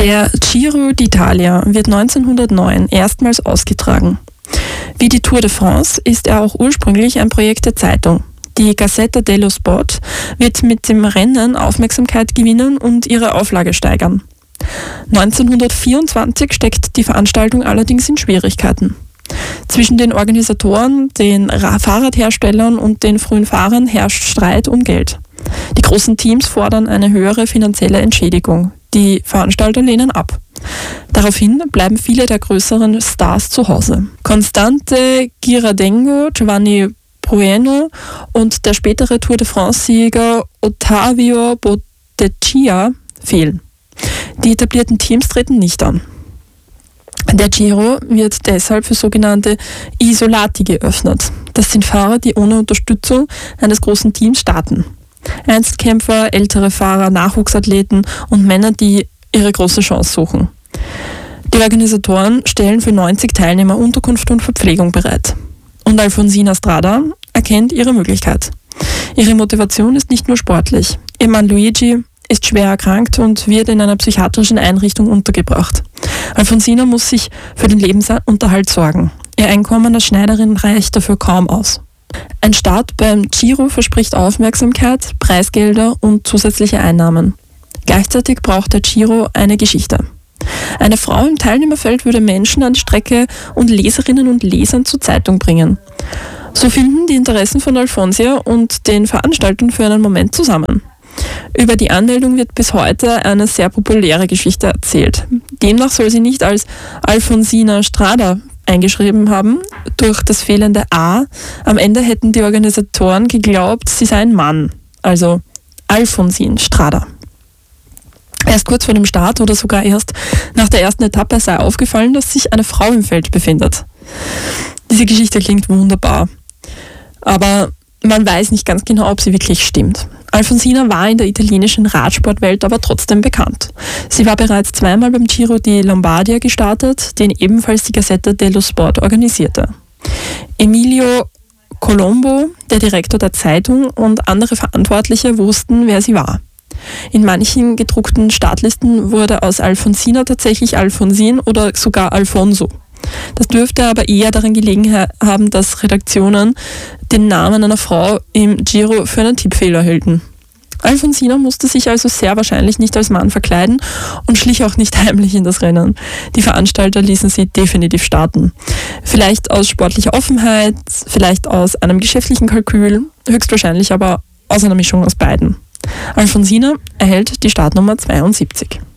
Der Giro d'Italia wird 1909 erstmals ausgetragen. Wie die Tour de France ist er auch ursprünglich ein Projekt der Zeitung. Die Gazzetta dello Sport wird mit dem Rennen Aufmerksamkeit gewinnen und ihre Auflage steigern. 1924 steckt die Veranstaltung allerdings in Schwierigkeiten. Zwischen den Organisatoren, den Fahrradherstellern und den frühen Fahrern herrscht Streit um Geld. Die großen Teams fordern eine höhere finanzielle Entschädigung. Die Veranstalter lehnen ab. Daraufhin bleiben viele der größeren Stars zu Hause. Constante Ghirardengo, Giovanni Bueno und der spätere Tour de France-Sieger Ottavio Bottecchia fehlen. Die etablierten Teams treten nicht an. Der Giro wird deshalb für sogenannte Isolati geöffnet. Das sind Fahrer, die ohne Unterstützung eines großen Teams starten. Einzelkämpfer, ältere Fahrer, Nachwuchsathleten und Männer, die ihre große Chance suchen. Die Organisatoren stellen für 90 Teilnehmer Unterkunft und Verpflegung bereit. Und Alfonsina Strada erkennt ihre Möglichkeit. Ihre Motivation ist nicht nur sportlich. Ihr Mann Luigi ist schwer erkrankt und wird in einer psychiatrischen Einrichtung untergebracht. Alfonsina muss sich für den Lebensunterhalt sorgen. Ihr Einkommen als Schneiderin reicht dafür kaum aus. Ein Start beim Giro verspricht Aufmerksamkeit, Preisgelder und zusätzliche Einnahmen. Gleichzeitig braucht der Giro eine Geschichte. Eine Frau im Teilnehmerfeld würde Menschen an die Strecke und Leserinnen und Lesern zur Zeitung bringen. So finden die Interessen von Alfonsia und den Veranstaltern für einen Moment zusammen. Über die Anmeldung wird bis heute eine sehr populäre Geschichte erzählt. Demnach soll sie nicht als Alfonsina Strada eingeschrieben haben. Durch das fehlende A am Ende hätten die Organisatoren geglaubt, sie sei ein Mann, also Alfonsin Strada. Erst kurz vor dem Start oder sogar erst nach der ersten Etappe sei aufgefallen, dass sich eine Frau im Feld befindet. Diese Geschichte klingt wunderbar, aber man weiß nicht ganz genau, ob sie wirklich stimmt. Alfonsina war in der italienischen Radsportwelt aber trotzdem bekannt. Sie war bereits zweimal beim Giro di Lombardia gestartet, den ebenfalls die Gazzetta dello Sport organisierte. Emilio Colombo, der Direktor der Zeitung, und andere Verantwortliche wussten, wer sie war. In manchen gedruckten Startlisten wurde aus Alfonsina tatsächlich Alfonsin oder sogar Alfonso. Das dürfte aber eher daran gelegen haben, dass Redaktionen den Namen einer Frau im Giro für einen Tippfehler hielten. Alfonsina musste sich also sehr wahrscheinlich nicht als Mann verkleiden und schlich auch nicht heimlich in das Rennen. Die Veranstalter ließen sie definitiv starten. Vielleicht aus sportlicher Offenheit, vielleicht aus einem geschäftlichen Kalkül, höchstwahrscheinlich aber aus einer Mischung aus beiden. Alfonsina erhält die Startnummer 72.